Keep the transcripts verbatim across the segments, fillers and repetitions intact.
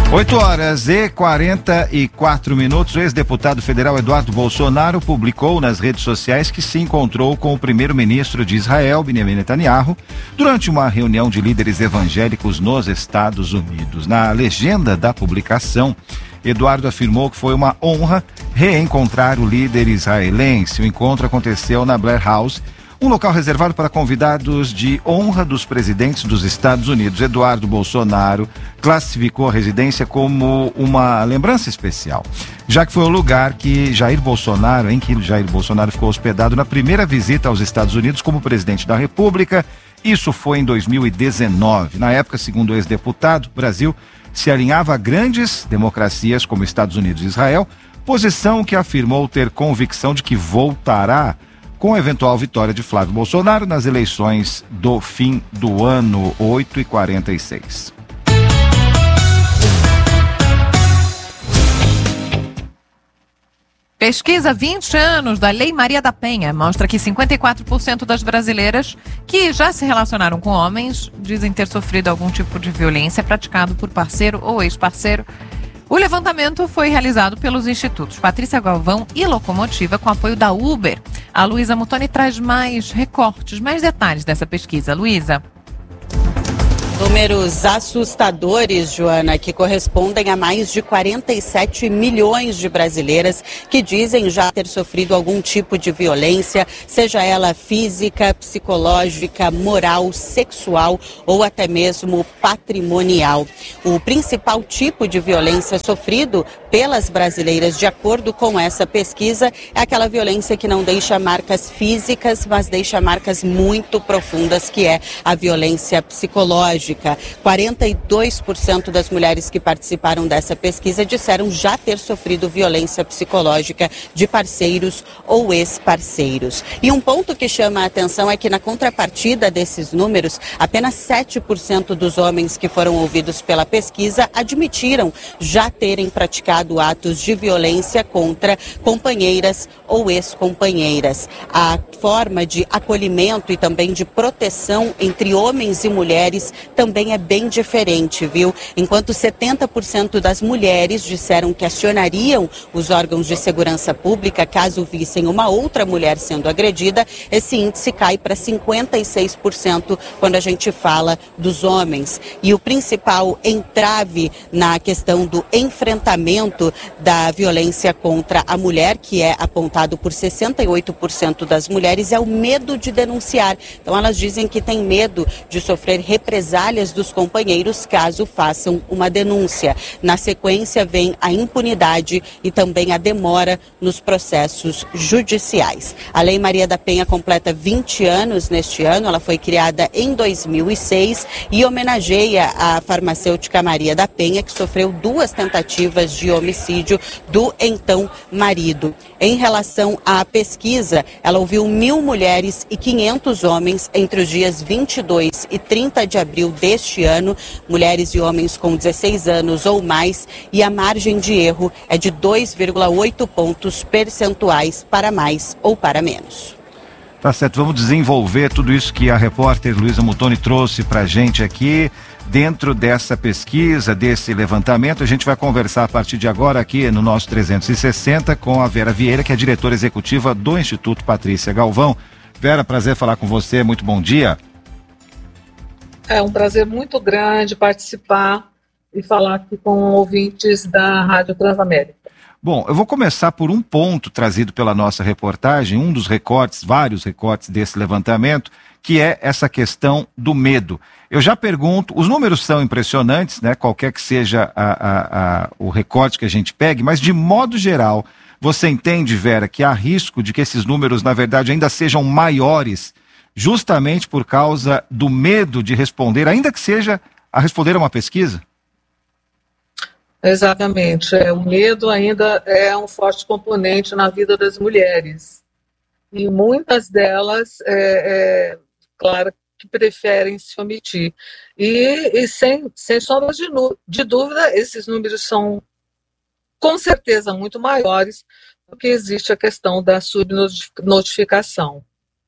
oito horas e quarenta e quatro minutos. O ex-deputado federal Eduardo Bolsonaro publicou nas redes sociais que se encontrou com o primeiro-ministro de Israel, Benjamin Netanyahu, durante uma reunião de líderes evangélicos nos Estados Unidos. Na legenda da publicação, Eduardo afirmou que foi uma honra reencontrar o líder israelense. O encontro aconteceu na Blair House, um local reservado para convidados de honra dos presidentes dos Estados Unidos. Eduardo Bolsonaro classificou a residência como uma lembrança especial, já que foi o lugar que Jair Bolsonaro, em que Jair Bolsonaro ficou hospedado na primeira visita aos Estados Unidos como presidente da República. Isso foi em dois mil e dezenove. Na época, segundo o ex-deputado, o Brasil se alinhava a grandes democracias como Estados Unidos e Israel, posição que afirmou ter convicção de que voltará com a eventual vitória de Flávio Bolsonaro nas eleições do fim do ano. Oito e quarenta e seis. Pesquisa vinte anos da Lei Maria da Penha mostra que cinquenta e quatro por cento das brasileiras que já se relacionaram com homens dizem ter sofrido algum tipo de violência praticado por parceiro ou ex-parceiro. O levantamento foi realizado pelos institutos Patrícia Galvão e Locomotiva com apoio da Uber. A Luísa Mutoni traz mais recortes, mais detalhes dessa pesquisa. Luísa. Números assustadores, Joana, que correspondem a mais de quarenta e sete milhões de brasileiras que dizem já ter sofrido algum tipo de violência, seja ela física, psicológica, moral, sexual ou até mesmo patrimonial. O principal tipo de violência sofrido pelas brasileiras, de acordo com essa pesquisa, é aquela violência que não deixa marcas físicas, mas deixa marcas muito profundas, que é a violência psicológica. quarenta e dois por cento das mulheres que participaram dessa pesquisa disseram já ter sofrido violência psicológica de parceiros ou ex-parceiros. E um ponto que chama a atenção é que, na contrapartida desses números, apenas sete por cento dos homens que foram ouvidos pela pesquisa admitiram já terem praticado atos de violência contra companheiras ou ex-companheiras. A forma de acolhimento e também de proteção entre homens e mulheres também é bem diferente, viu? Enquanto setenta por cento das mulheres disseram que acionariam os órgãos de segurança pública caso vissem uma outra mulher sendo agredida, esse índice cai para cinquenta e seis por cento quando a gente fala dos homens. E o principal entrave na questão do enfrentamento da violência contra a mulher, que é apontado por sessenta e oito por cento das mulheres, é o medo de denunciar. Então elas dizem que têm medo de sofrer represálias dos companheiros caso façam uma denúncia. Na sequência vem a impunidade e também a demora nos processos judiciais. A Lei Maria da Penha completa vinte anos neste ano. Ela foi criada em dois mil e seis e homenageia a farmacêutica Maria da Penha, que sofreu duas tentativas de homicídio do então marido. Em relação à pesquisa, ela ouviu mil mulheres e quinhentos homens entre os dias vinte e dois e trinta de abril deste ano, mulheres e homens com dezesseis anos ou mais, e a margem de erro é de dois vírgula oito pontos percentuais para mais ou para menos. Tá certo, vamos desenvolver tudo isso que a repórter Luísa Mutoni trouxe pra gente aqui. Dentro dessa pesquisa, desse levantamento, a gente vai conversar a partir de agora aqui no nosso trezentos e sessenta com a Vera Vieira, que é diretora executiva do Instituto Patrícia Galvão. Vera, prazer falar com você, muito bom dia. É um prazer muito grande participar e falar aqui com ouvintes da Rádio Transamérica. Bom, eu vou começar por um ponto trazido pela nossa reportagem, um dos recortes, vários recortes desse levantamento, que é essa questão do medo. Eu já pergunto, os números são impressionantes, né? Qualquer que seja a, a, a, o recorte que a gente pegue, mas de modo geral, você entende, Vera, que há risco de que esses números, na verdade, ainda sejam maiores, justamente por causa do medo de responder, ainda que seja a responder a uma pesquisa? Exatamente. É, o medo ainda é um forte componente na vida das mulheres. E muitas delas, é, é, claro, que preferem se omitir. E, e sem, sem sombras de, de dúvida, esses números são, com certeza, muito maiores, porque existe a questão da subnotificação.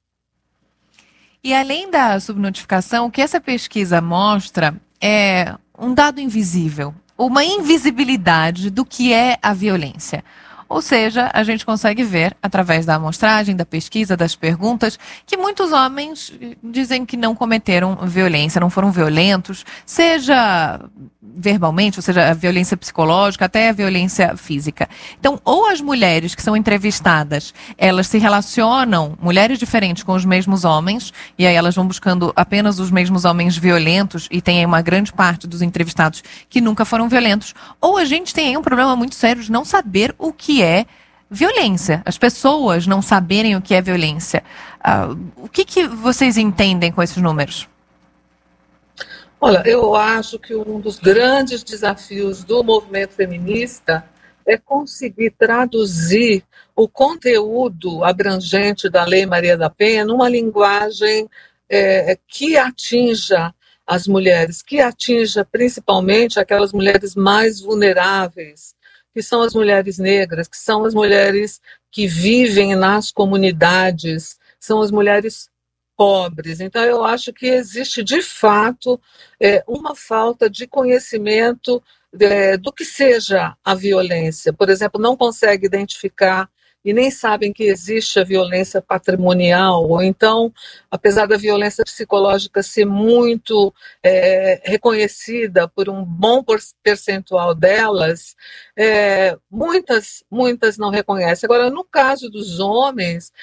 E além da subnotificação, o que essa pesquisa mostra é um dado invisível. uma invisibilidade do que é a violência. Ou seja, a gente consegue ver, através da amostragem, da pesquisa, das perguntas, que muitos homens dizem que não cometeram violência, não foram violentos, seja verbalmente, ou seja, a violência psicológica, até a violência física. Então, ou as mulheres que são entrevistadas, elas se relacionam, mulheres diferentes, com os mesmos homens, e aí elas vão buscando apenas os mesmos homens violentos, e tem aí uma grande parte dos entrevistados que nunca foram violentos, ou a gente tem aí um problema muito sério de não saber o que é violência. As pessoas não saberem o que é violência. Uh, o que, que vocês entendem com esses números? Olha, eu acho que um dos grandes desafios do movimento feminista é conseguir traduzir o conteúdo abrangente da Lei Maria da Penha numa linguagem é, que atinja as mulheres, que atinja principalmente aquelas mulheres mais vulneráveis, que são as mulheres negras, que são as mulheres que vivem nas comunidades, são as mulheres pobres. Então, eu acho que existe, de fato, é, uma falta de conhecimento é, do que seja a violência. Por exemplo, não consegue identificar e nem sabem que existe a violência patrimonial, ou então, apesar da violência psicológica ser muito é, reconhecida por um bom percentual delas, é, muitas, muitas não reconhecem. Agora, no caso dos homens,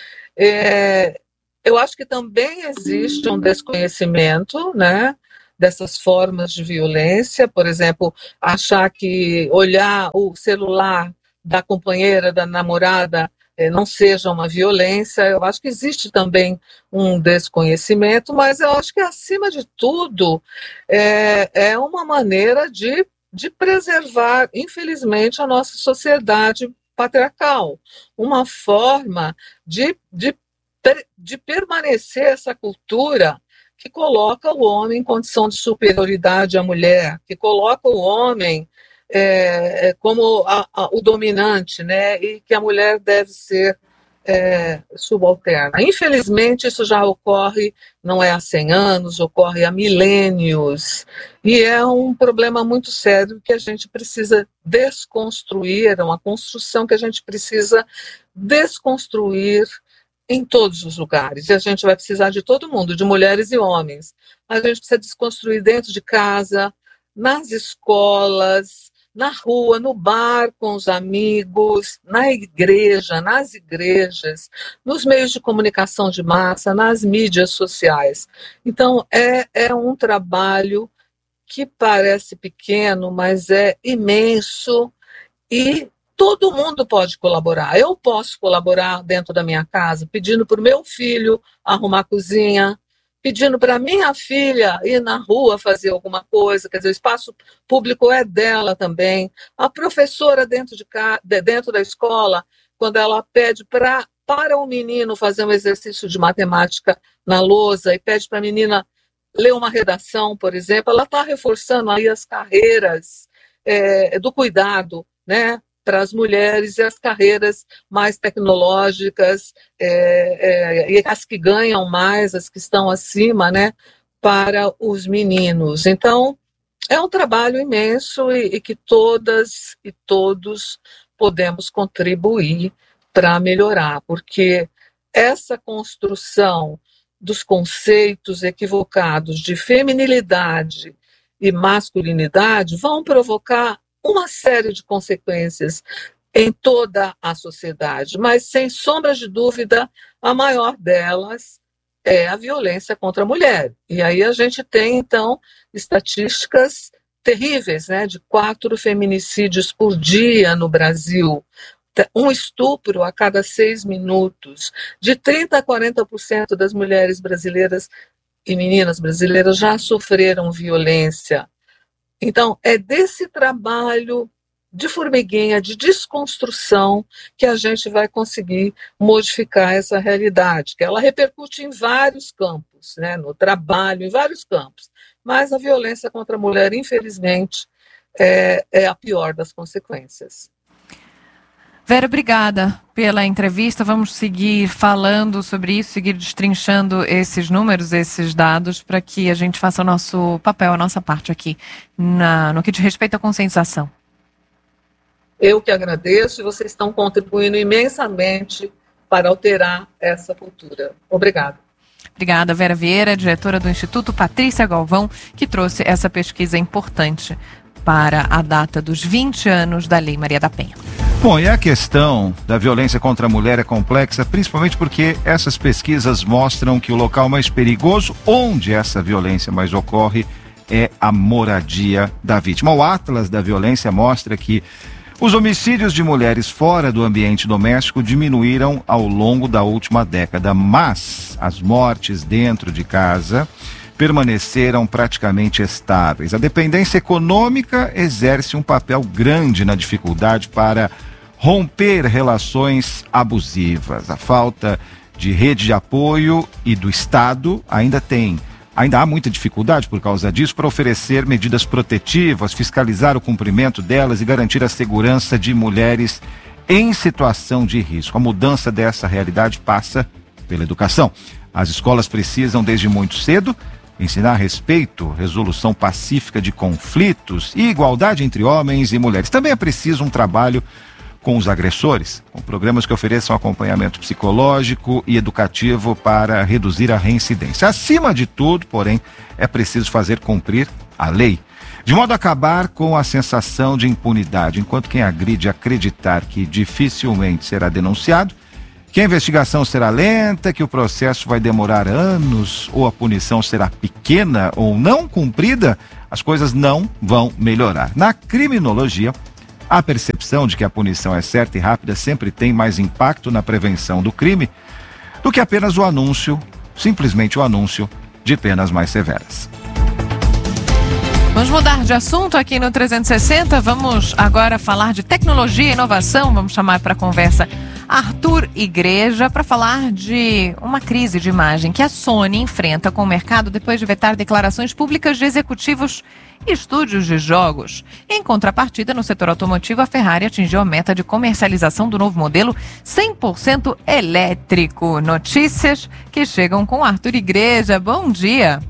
é, eu acho que também existe um desconhecimento, né, dessas formas de violência. Por exemplo, achar que olhar o celular da companheira, da namorada, eh, não seja uma violência. Eu acho que existe também um desconhecimento, mas eu acho que, acima de tudo, é, é uma maneira de, de preservar, infelizmente, a nossa sociedade patriarcal, uma forma de, de, de permanecer essa cultura que coloca o homem em condição de superioridade à mulher, que coloca o homem É, como a, a, o dominante, né, e que a mulher deve ser é, subalterna. Infelizmente, isso já ocorre, não é há cem anos, ocorre há milênios, e é um problema muito sério que a gente precisa desconstruir, é uma construção que a gente precisa desconstruir em todos os lugares, e a gente vai precisar de todo mundo, de mulheres e homens. A gente precisa desconstruir dentro de casa, nas escolas, na rua, no bar com os amigos, na igreja, nas igrejas, nos meios de comunicação de massa, nas mídias sociais. Então, é, é um trabalho que parece pequeno, mas é imenso, e todo mundo pode colaborar. Eu posso colaborar dentro da minha casa, pedindo para o meu filho arrumar a cozinha, pedindo para minha filha ir na rua fazer alguma coisa, quer dizer, o espaço público é dela também. A professora dentro, de ca... dentro da escola, quando ela pede pra, para o menino fazer um exercício de matemática na lousa e pede para a menina ler uma redação, por exemplo, ela está reforçando aí as carreiras é, do cuidado, né, para as mulheres, e as carreiras mais tecnológicas, é, é, e as que ganham mais, as que estão acima, né, para os meninos. Então, é um trabalho imenso, e, e que todas e todos podemos contribuir para melhorar, porque essa construção dos conceitos equivocados de feminilidade e masculinidade vão provocar uma série de consequências em toda a sociedade, mas, sem sombra de dúvida, a maior delas é a violência contra a mulher. E aí a gente tem, então, estatísticas terríveis, né, de quatro feminicídios por dia no Brasil, um estupro a cada seis minutos, de trinta a quarenta por cento das mulheres brasileiras e meninas brasileiras já sofreram violência. Então, é desse trabalho de formiguinha, de desconstrução, que a gente vai conseguir modificar essa realidade, que ela repercute em vários campos, né, no trabalho, em vários campos. Mas a violência contra a mulher, infelizmente, é, é a pior das consequências. Vera, obrigada pela entrevista. Vamos seguir falando sobre isso, seguir destrinchando esses números, esses dados, para que a gente faça o nosso papel, a nossa parte aqui, na, no que diz respeito à conscientização. Eu que agradeço e vocês estão contribuindo imensamente para alterar essa cultura. Obrigada. Obrigada, Vera Vieira, diretora do Instituto Patrícia Galvão, que trouxe essa pesquisa importante para a data dos vinte anos da Lei Maria da Penha. Bom, e a questão da violência contra a mulher é complexa, principalmente porque essas pesquisas mostram que o local mais perigoso, onde essa violência mais ocorre, é a moradia da vítima. O Atlas da Violência mostra que os homicídios de mulheres fora do ambiente doméstico diminuíram ao longo da última década, mas as mortes dentro de casa permaneceram praticamente estáveis. A dependência econômica exerce um papel grande na dificuldade para romper relações abusivas. A falta de rede de apoio e do Estado ainda tem, ainda há muita dificuldade por causa disso para oferecer medidas protetivas, fiscalizar o cumprimento delas e garantir a segurança de mulheres em situação de risco. A mudança dessa realidade passa pela educação. As escolas precisam, desde muito cedo, ensinar respeito, resolução pacífica de conflitos e igualdade entre homens e mulheres. Também é preciso um trabalho com os agressores, com programas que ofereçam acompanhamento psicológico e educativo para reduzir a reincidência. Acima de tudo, porém, é preciso fazer cumprir a lei, de modo a acabar com a sensação de impunidade, enquanto quem agride acreditar que dificilmente será denunciado, que a investigação será lenta, que o processo vai demorar anos, ou a punição será pequena ou não cumprida, as coisas não vão melhorar. Na criminologia, a percepção de que a punição é certa e rápida sempre tem mais impacto na prevenção do crime do que apenas o anúncio, simplesmente o anúncio de penas mais severas. Vamos mudar de assunto aqui no trezentos e sessenta, vamos agora falar de tecnologia e inovação, vamos chamar para a conversa Arthur Igreja para falar de uma crise de imagem que a Sony enfrenta com o mercado depois de vetar declarações públicas de executivos e estúdios de jogos. Em contrapartida, no setor automotivo, a Ferrari atingiu a meta de comercialização do novo modelo cem por cento elétrico. Notícias que chegam com Arthur Igreja. Bom dia.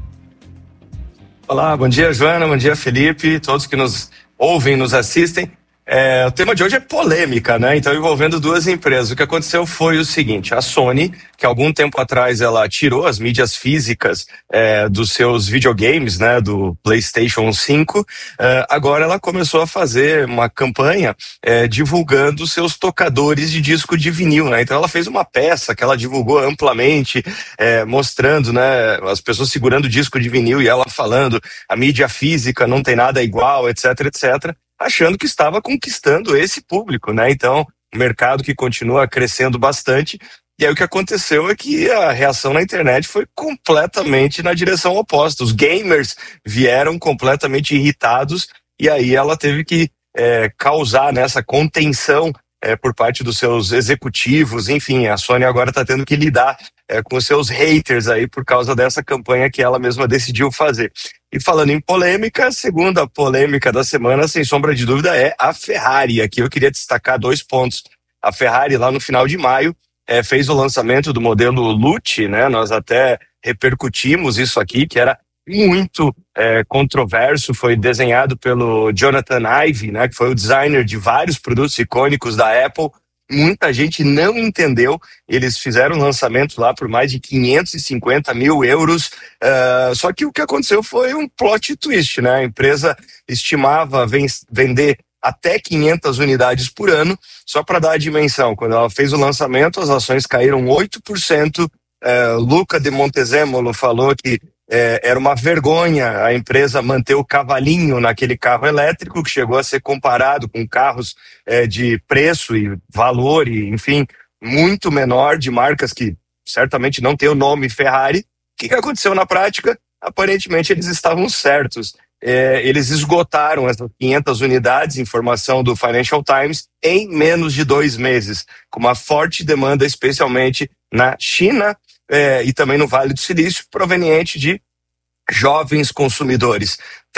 Olá, bom dia, Joana, bom dia, Felipe, todos que nos ouvem, nos assistem. É, o tema de hoje é polêmica, né? Então, envolvendo duas empresas. O que aconteceu foi o seguinte: a Sony, que algum tempo atrás ela tirou as mídias físicas é, dos seus videogames, né? Do PlayStation cinco, é, agora ela começou a fazer uma campanha é, divulgando seus tocadores de disco de vinil, né? Então, ela fez uma peça que ela divulgou amplamente, é, mostrando, né? As pessoas segurando o disco de vinil e ela falando a mídia física não tem nada igual, etc, etcétera, achando que estava conquistando esse público, né? Então, o mercado que continua crescendo bastante. E aí o que aconteceu é que a reação na internet foi completamente na direção oposta. Os gamers vieram completamente irritados e aí ela teve que é, causar nessa contenção é, por parte dos seus executivos. Enfim, a Sony agora está tendo que lidar é, com os seus haters aí por causa dessa campanha que ela mesma decidiu fazer. E falando em polêmica, a segunda polêmica da semana, sem sombra de dúvida, é a Ferrari. Aqui eu queria destacar dois pontos. A Ferrari, lá no final de maio, é, fez o lançamento do modelo Lucci, né? Nós até repercutimos isso aqui, que era muito é, controverso. Foi desenhado pelo Jonathan Ive, né? Que foi o designer de vários produtos icônicos da Apple. Muita gente não entendeu, eles fizeram o lançamento lá por mais de quinhentos e cinquenta mil euros, uh, só que o que aconteceu foi um plot twist, né? A empresa estimava ven- vender até quinhentas unidades por ano, só para dar a dimensão. Quando ela fez o lançamento, as ações caíram oito por cento, uh, Luca de Montezemolo falou que É, era uma vergonha a empresa manter o cavalinho naquele carro elétrico, que chegou a ser comparado com carros é, de preço e valor, e, enfim, muito menor, de marcas que certamente não tem o nome Ferrari. O que, que aconteceu na prática? Aparentemente eles estavam certos. É, eles esgotaram essas quinhentas unidades, informação do Financial Times, em menos de dois meses, com uma forte demanda, especialmente na China, É, e também no Vale do Silício, proveniente de jovens consumidores.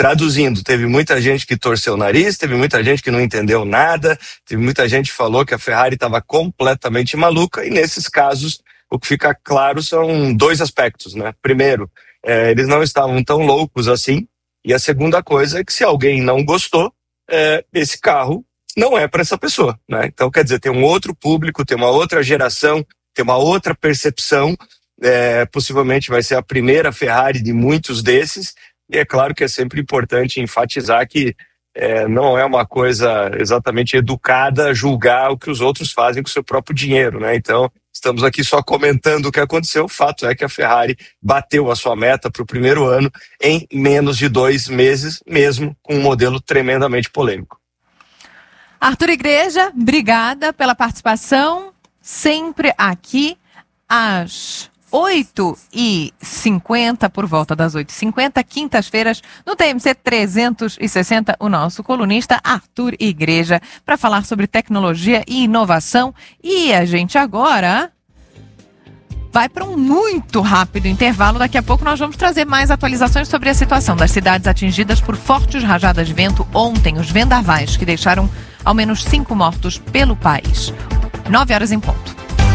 Traduzindo, teve muita gente que torceu o nariz, teve muita gente que não entendeu nada, teve muita gente que falou que a Ferrari estava completamente maluca, e nesses casos o que fica claro são dois aspectos, né? Primeiro, é, eles não estavam tão loucos assim, e a segunda coisa é que se alguém não gostou, é, esse carro não é para essa pessoa, né? Então, quer dizer, tem um outro público, tem uma outra geração, tem uma outra percepção, é, possivelmente vai ser a primeira Ferrari de muitos desses. E é claro que é sempre importante enfatizar que é, não é uma coisa exatamente educada julgar o que os outros fazem com o seu próprio dinheiro, né? Então, estamos aqui só comentando o que aconteceu. O fato é que a Ferrari bateu a sua meta para o primeiro ano em menos de dois meses, mesmo com um modelo tremendamente polêmico. Arthur Igreja, obrigada pela participação, sempre aqui às oito e cinquenta, por volta das oito e cinquenta, quintas-feiras, no T M C trezentos e sessenta, o nosso colunista Arthur Igreja, para falar sobre tecnologia e inovação. E a gente agora vai para um muito rápido intervalo. Daqui a pouco nós vamos trazer mais atualizações sobre a situação das cidades atingidas por fortes rajadas de vento ontem, os vendavais que deixaram ao menos cinco mortos pelo país. Nove horas em ponto.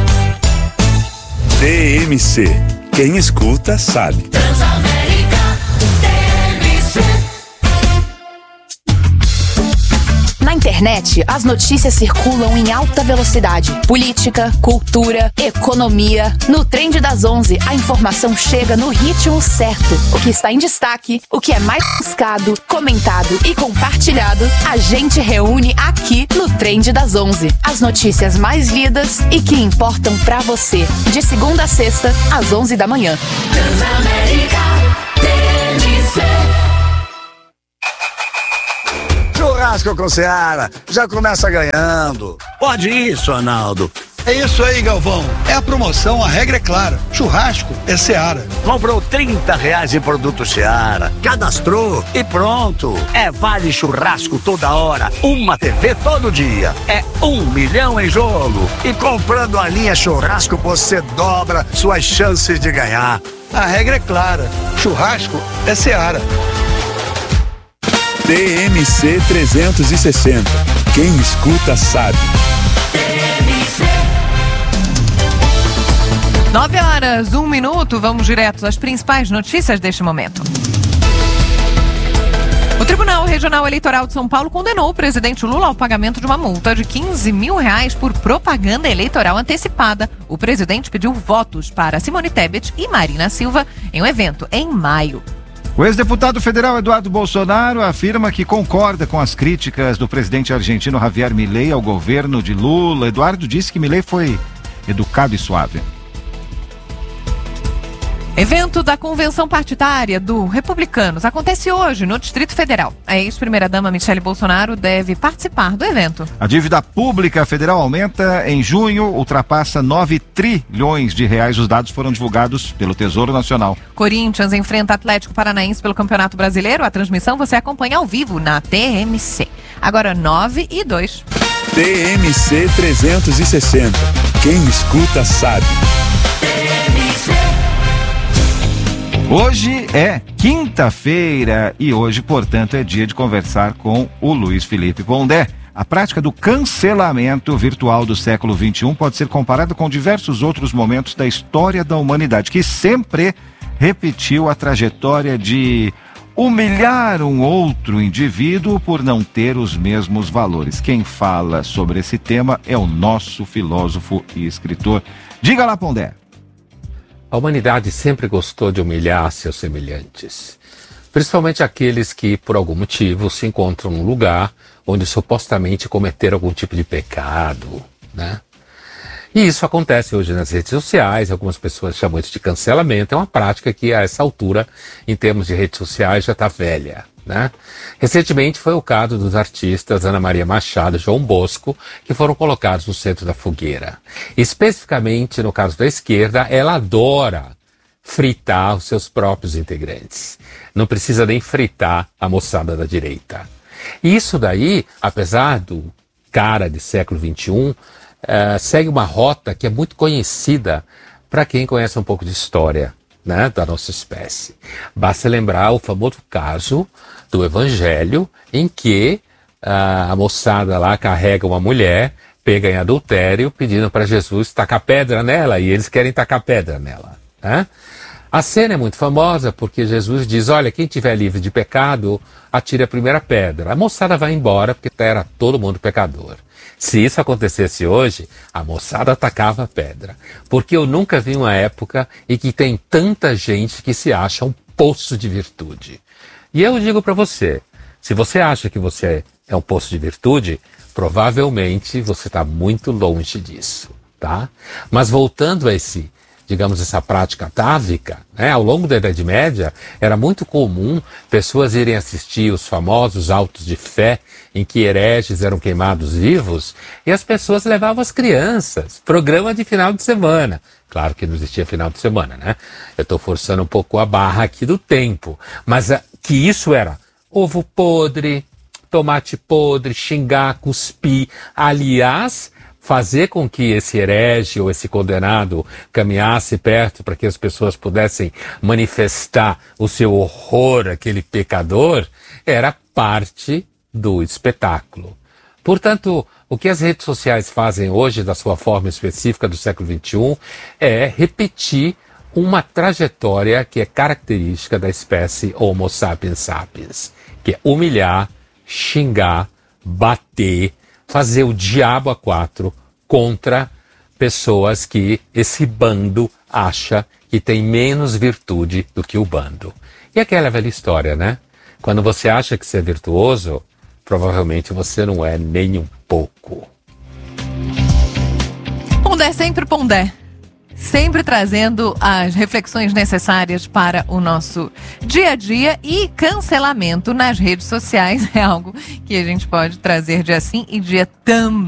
T M C. Quem escuta sabe. Transamérica, T M C. Na internet, as notícias circulam em alta velocidade. Política, cultura, economia. No Trend das onze, a informação chega no ritmo certo. O que está em destaque, o que é mais buscado, comentado e compartilhado, a gente reúne aqui no Trend das onze. As notícias mais lidas e que importam pra você. De segunda a sexta, às onze da manhã. Transamérica, T M C. Churrasco com Seara, já começa ganhando. Pode isso, Arnaldo. É isso aí, Galvão. É a promoção, a regra é clara. Churrasco é Seara. Comprou trinta reais em produto Seara, cadastrou e pronto. É vale churrasco toda hora, uma T V todo dia. É um milhão em jogo. E comprando a linha churrasco, você dobra suas chances de ganhar. A regra é clara. Churrasco é Seara. T M C trezentos e sessenta. Quem escuta sabe. Nove horas, um minuto. Vamos direto às principais notícias deste momento. O Tribunal Regional Eleitoral de São Paulo condenou o presidente Lula ao pagamento de uma multa de quinze mil reais por propaganda eleitoral antecipada. O presidente pediu votos para Simone Tebet e Marina Silva em um evento em maio. O ex-deputado federal Eduardo Bolsonaro afirma que concorda com as críticas do presidente argentino Javier Milei ao governo de Lula. Eduardo disse que Milei foi educado e suave. Evento da convenção partidária do Republicanos acontece hoje no Distrito Federal. A ex-primeira-dama Michele Bolsonaro deve participar do evento. A dívida pública federal aumenta. Em junho, ultrapassa nove trilhões de reais. Os dados foram divulgados pelo Tesouro Nacional. Corinthians enfrenta Atlético Paranaense pelo Campeonato Brasileiro. A transmissão você acompanha ao vivo na T M C. Agora nove e dois. T M C trezentos e sessenta. Quem escuta sabe. Hoje é quinta-feira e hoje, portanto, é dia de conversar com o Luiz Felipe Pondé. A prática do cancelamento virtual do século vinte e um pode ser comparada com diversos outros momentos da história da humanidade, que sempre repetiu a trajetória de humilhar um outro indivíduo por não ter os mesmos valores. Quem fala sobre esse tema é o nosso filósofo e escritor. Diga lá, Pondé. A humanidade sempre gostou de humilhar seus semelhantes, principalmente aqueles que, por algum motivo, se encontram num lugar onde supostamente cometeram algum tipo de pecado, né? E isso acontece hoje nas redes sociais, algumas pessoas chamam isso de cancelamento, é uma prática que a essa altura, em termos de redes sociais, já está velha, né? Recentemente foi o caso dos artistas Ana Maria Machado e João Bosco, que foram colocados no centro da fogueira. Especificamente, no caso da esquerda, ela adora fritar os seus próprios integrantes. Não precisa nem fritar a moçada da direita. E isso daí, apesar do cara de século vinte e um, uh, segue uma rota que é muito conhecida para quem conhece um pouco de história, né, da nossa espécie. Basta lembrar o famoso caso do Evangelho, em que ah, a moçada lá carrega uma mulher, pega em adultério, pedindo para Jesus tacar pedra nela, e eles querem tacar pedra nela. Né? A cena é muito famosa porque Jesus diz, olha, quem tiver livre de pecado, atire a primeira pedra. A moçada vai embora porque era todo mundo pecador. Se isso acontecesse hoje, a moçada atacava a pedra. Porque eu nunca vi uma época em que tem tanta gente que se acha um poço de virtude. E eu digo para você, se você acha que você é um poço de virtude, provavelmente você está muito longe disso, tá? Mas voltando a esse, digamos, essa prática atávica, né? Ao longo da Idade Média, era muito comum pessoas irem assistir os famosos autos de fé, em que hereges eram queimados vivos, e as pessoas levavam as crianças, programa de final de semana. Claro que não existia final de semana, né? Eu estou forçando um pouco a barra aqui do tempo, mas a, que isso era ovo podre, tomate podre, xingar, cuspir, aliás, fazer com que esse herege ou esse condenado caminhasse perto para que as pessoas pudessem manifestar o seu horror àquele pecador, era parte do espetáculo. Portanto, o que as redes sociais fazem hoje, da sua forma específica do século vinte e um, é repetir uma trajetória que é característica da espécie Homo sapiens sapiens, que é humilhar, xingar, bater, fazer o diabo a quatro contra pessoas que esse bando acha que tem menos virtude do que o bando. E aquela velha história, né? Quando você acha que você é virtuoso, provavelmente você não é nem um pouco. Pondé, sempre Pondé. Sempre trazendo as reflexões necessárias para o nosso dia a dia, e cancelamento nas redes sociais é algo que a gente pode trazer dia sim e dia também.